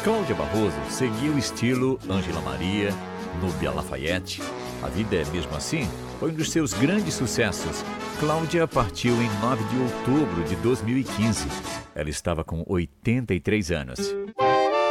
Cláudia Barroso seguiu o estilo Ângela Maria, Núbia Lafayette. A Vida é Mesmo Assim foi um dos seus grandes sucessos. Cláudia partiu em 9 de outubro de 2015. Ela estava com 83 anos.